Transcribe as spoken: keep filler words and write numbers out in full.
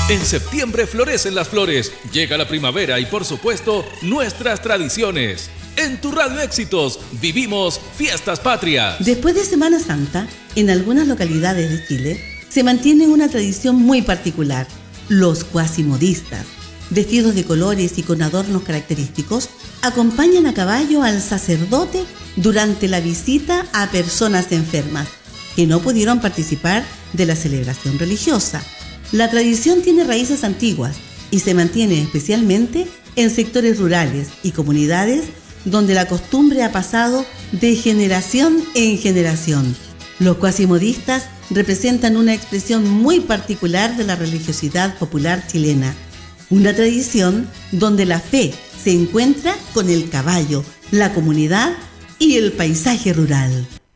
En septiembre florecen las flores, llega la primavera y por supuesto nuestras tradiciones. En tu Radio Éxitos vivimos Fiestas Patrias. Después de Semana Santa, en algunas localidades de Chile se mantiene una tradición muy particular, los cuasimodistas. Vestidos de colores y con adornos característicos, acompañan a caballo al sacerdote durante la visita a personas enfermas que no pudieron participar de la celebración religiosa. La tradición tiene raíces antiguas y se mantiene especialmente en sectores rurales y comunidades donde la costumbre ha pasado de generación en generación. Los cuasimodistas representan una expresión muy particular de la religiosidad popular chilena, una tradición donde la fe se encuentra con el caballo, la comunidad y el paisaje rural.